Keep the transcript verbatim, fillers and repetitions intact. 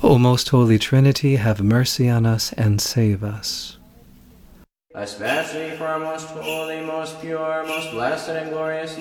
O most holy Trinity, have mercy on us and save us. Especially for our most holy, most pure, most blessed and glorious